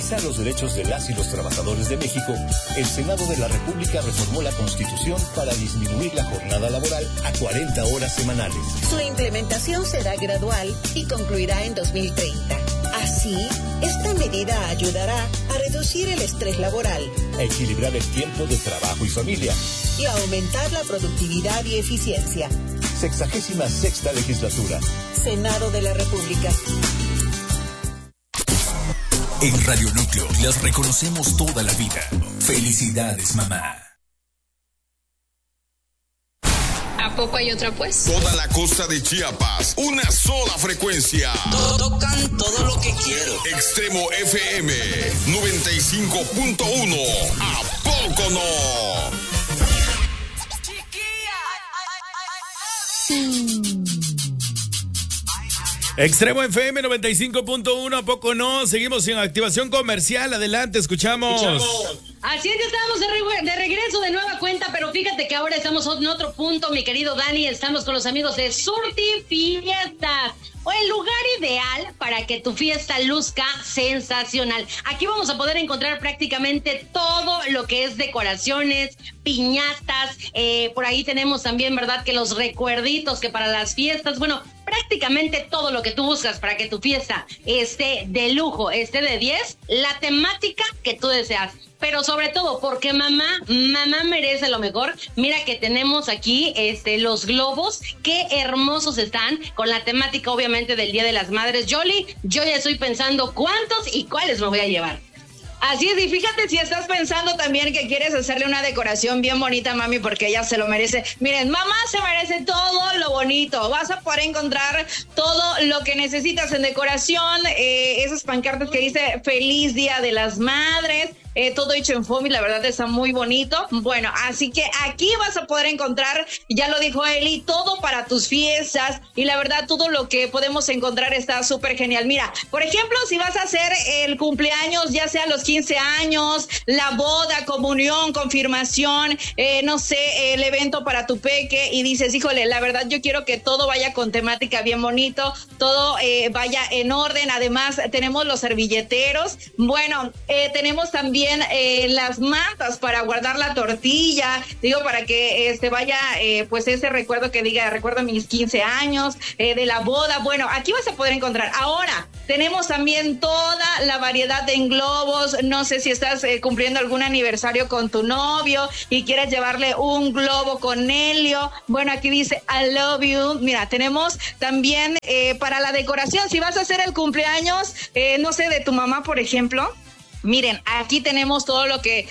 garantizar los derechos de las y los trabajadores de México, el Senado de la República reformó la Constitución para disminuir la jornada laboral a 40 horas semanales. Su implementación será gradual y concluirá en 2030. Así, esta medida ayudará a reducir el estrés laboral, a equilibrar el tiempo de trabajo y familia y a aumentar la productividad y eficiencia. 66ª legislatura. Senado de la República. En Radio Núcleo las reconocemos toda la vida. Felicidades, mamá. ¿A poco hay otra pues? Toda la costa de Chiapas, una sola frecuencia. Tocan todo lo que quiero. Extremo FM 95.1. ¿A poco no? Extremo FM 95.1, ¿a poco no? Seguimos en activación comercial, adelante, escuchamos. Así es, ya estamos de regreso de nueva cuenta, pero fíjate que ahora estamos en otro punto, mi querido Dani, estamos con los amigos de Surti Fiestas, o el lugar ideal para que tu fiesta luzca sensacional. Aquí vamos a poder encontrar prácticamente todo lo que es decoraciones, piñatas, por ahí tenemos también, ¿verdad?, que los recuerditos que para las fiestas, bueno, prácticamente todo lo que tú buscas para que tu fiesta esté de lujo, esté de 10, la temática que tú deseas. Pero sobre todo porque mamá merece lo mejor. Mira que tenemos aquí los globos, qué hermosos están, con la temática obviamente del Día de las Madres. Yoli, yo ya estoy pensando cuántos y cuáles me voy a llevar. Así es, y fíjate si estás pensando también que quieres hacerle una decoración bien bonita a mami porque ella se lo merece. Miren, mamá se merece todo lo bonito. Vas a poder encontrar todo lo que necesitas en decoración, esas pancartas que dice Feliz Día de las Madres. Todo hecho en foamy, la verdad está muy bonito. Bueno, así que aquí vas a poder encontrar, ya lo dijo Eli, todo para tus fiestas, y la verdad todo lo que podemos encontrar está súper genial. Mira, por ejemplo, si vas a hacer el cumpleaños, ya sea los 15 años, la boda, comunión, confirmación, no sé, el evento para tu peque, y dices, híjole, la verdad yo quiero que todo vaya con temática bien bonito, todo vaya en orden. Además tenemos los servilleteros, bueno, tenemos también las mantas para guardar la tortilla, digo, para que vaya pues ese recuerdo que diga, recuerdo mis 15 años, de la boda. Bueno, aquí vas a poder encontrar. Ahora, tenemos también toda la variedad de globos. No sé si estás cumpliendo algún aniversario con tu novio y quieres llevarle un globo con helio. Bueno, aquí dice I love you. Mira, tenemos también para la decoración, si vas a hacer el cumpleaños, no sé, de tu mamá, por ejemplo. Miren, aquí tenemos todo lo que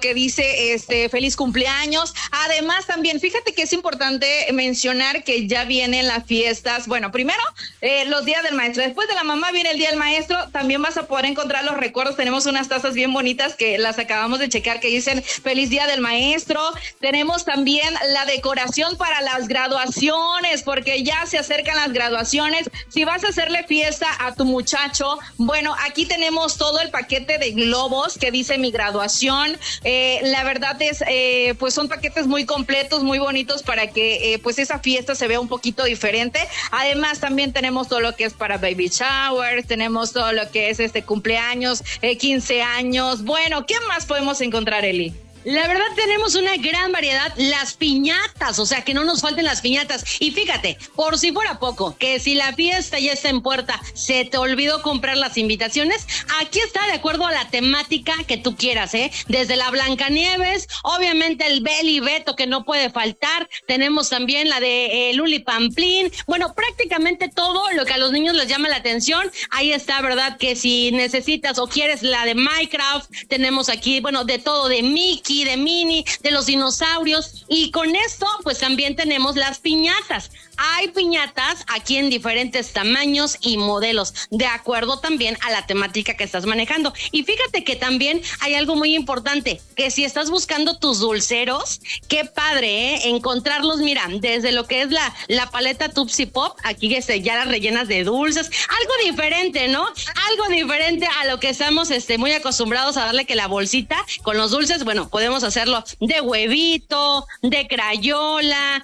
dice feliz cumpleaños. Además también, fíjate que es importante mencionar que ya vienen las fiestas. Bueno, primero los días del maestro, después de la mamá viene el día del maestro. También vas a poder encontrar los recuerdos. Tenemos unas tazas bien bonitas que las acabamos de checar que dicen feliz día del maestro. Tenemos también la decoración para las graduaciones, porque ya se acercan las graduaciones. Si vas a hacerle fiesta a tu muchacho, bueno, aquí tenemos todo el paquete de globos que dice mi graduación. La verdad es, pues son paquetes muy completos, muy bonitos para que pues esa fiesta se vea un poquito diferente. Además también tenemos todo lo que es para baby shower, tenemos todo lo que es cumpleaños, 15 años. Bueno, ¿qué más podemos encontrar, Eli? La verdad tenemos una gran variedad, las piñatas, o sea, que no nos falten las piñatas. Y fíjate, por si fuera poco, que si la fiesta ya está en puerta, se te olvidó comprar las invitaciones, aquí está de acuerdo a la temática que tú quieras, desde la Blancanieves, obviamente el Beli Beto que no puede faltar, tenemos también la de Luli Pamplín, bueno, prácticamente todo lo que a los niños les llama la atención, ahí está, ¿verdad? Que si necesitas o quieres la de Minecraft, tenemos aquí, bueno, de todo, de Mickey, de Minnie, de los dinosaurios, y con esto pues también tenemos las piñatas. Hay piñatas aquí en diferentes tamaños y modelos, de acuerdo también a la temática que estás manejando. Y fíjate que también hay algo muy importante, que si estás buscando tus dulceros, qué padre, encontrarlos, mira, desde lo que es la paleta Tupsi Pop, aquí ya las rellenas de dulces, algo diferente, ¿no? Algo diferente a lo que estamos muy acostumbrados a darle, que la bolsita con los dulces, bueno, podemos hacerlo de huevito, de crayola,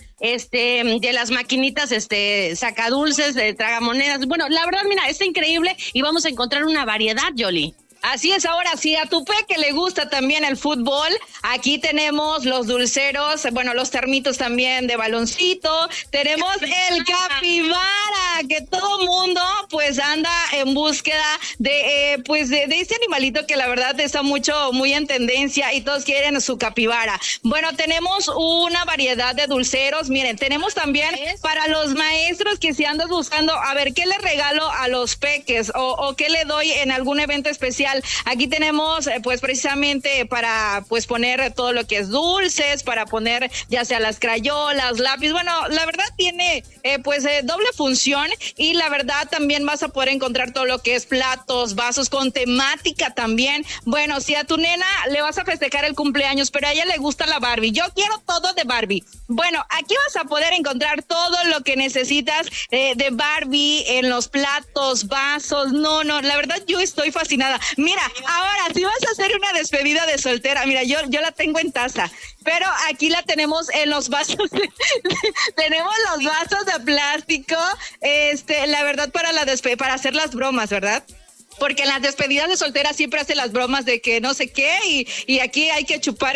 de las maquinitas, sacadulces, de tragamonedas. Bueno, la verdad, mira, está increíble y vamos a encontrar una variedad, Yoli. Así es, ahora sí, a tu peque le gusta también el fútbol, aquí tenemos los dulceros, bueno, los termitos también de baloncito, tenemos el capibara, que todo mundo pues anda en búsqueda de este animalito que la verdad está muy en tendencia y todos quieren su capibara. Bueno, tenemos una variedad de dulceros, miren, tenemos también para los maestros que se andan buscando, a ver, ¿qué le regalo a los peques o qué le doy en algún evento especial? Aquí tenemos pues precisamente para pues poner todo lo que es dulces, para poner ya sea las crayolas, lápiz, bueno, la verdad tiene doble función y la verdad también vas a poder encontrar todo lo que es platos, vasos con temática también. Bueno, si a tu nena le vas a festejar el cumpleaños, pero a ella le gusta la Barbie, yo quiero todo de Barbie. Bueno, aquí vas a poder encontrar todo lo que necesitas de Barbie en los platos, vasos. No, la verdad yo estoy fascinada. Mira, ahora si vas a hacer una despedida de soltera, mira, yo la tengo en taza, pero aquí la tenemos en los vasos. Tenemos los vasos de plástico, la verdad para hacer las bromas, ¿verdad? Porque en las despedidas de soltera siempre hacen las bromas de que no sé qué y aquí hay que chupar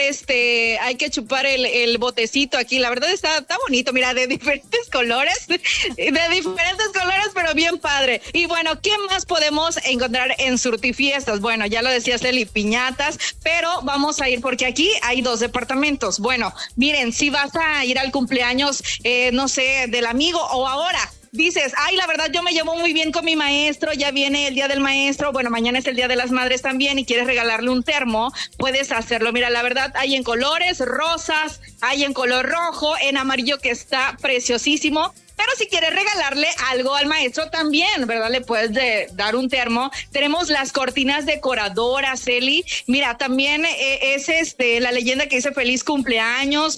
el botecito aquí. La verdad está bonito, mira, de diferentes colores, pero bien padre. Y bueno, ¿qué más podemos encontrar en Surtifiestas? Bueno, ya lo decía Celi, piñatas, pero vamos a ir porque aquí hay 2 departamentos. Bueno, miren, si vas a ir al cumpleaños, no sé, del amigo o ahora dices, ay, la verdad yo me llevo muy bien con mi maestro, ya viene el día del maestro, bueno, mañana es el día de las madres también y quieres regalarle un termo, puedes hacerlo. Mira, la verdad hay en colores rosas, hay en color rojo, en amarillo que está preciosísimo. Pero si quieres regalarle algo al maestro también, ¿verdad? Le puedes dar un termo. Tenemos las cortinas decoradoras, Eli. Mira, también es la leyenda que dice feliz cumpleaños,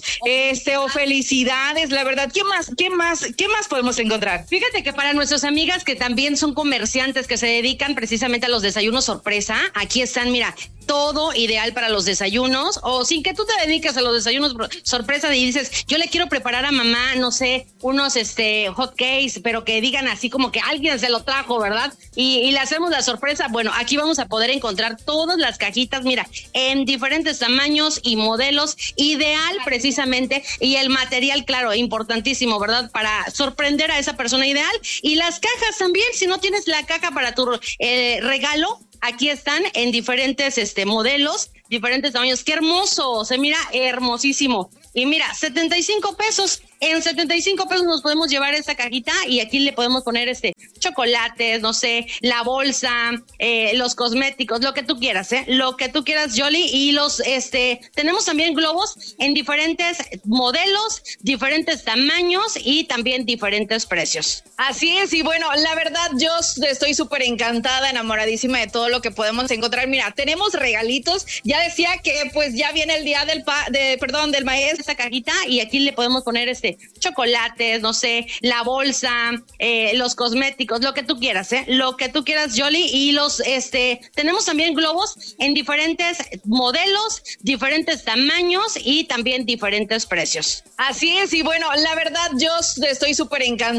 o felicidades. La verdad, ¿qué más podemos encontrar? Fíjate que para nuestras amigas que también son comerciantes que se dedican precisamente a los desayunos sorpresa, aquí están, mira, todo ideal para los desayunos, o sin que tú te dediques a los desayunos sorpresa y dices, yo le quiero preparar a mamá, no sé, unos hot cakes, pero que digan así como que alguien se lo trajo, ¿verdad? Y le hacemos la sorpresa. Bueno, aquí vamos a poder encontrar todas las cajitas, mira, en diferentes tamaños y modelos, ideal precisamente, y el material, claro, importantísimo, ¿verdad? Para sorprender a esa persona ideal. Y las cajas también, si no tienes la caja para tu regalo, aquí están en diferentes modelos, diferentes tamaños. ¡Qué hermoso! Se mira hermosísimo. Y mira, 75 pesos. En 75 pesos nos podemos llevar esta cajita y aquí le podemos poner chocolates, no sé, la bolsa, los cosméticos, lo que tú quieras, lo que tú quieras, Yoli. Y tenemos también globos en diferentes modelos, diferentes tamaños y también diferentes precios. Así es, y bueno, la verdad yo estoy súper encantada, enamoradísima de todo lo que podemos encontrar. Mira, tenemos regalitos. Ya decía que pues ya viene el día del maestro. Esta cajita y aquí le podemos poner chocolates, no sé, la bolsa, los cosméticos, lo que tú quieras, lo que tú quieras, Yoli. Y tenemos también globos en diferentes modelos, diferentes tamaños y también diferentes precios. Así es, y bueno, la verdad yo estoy súper encantada.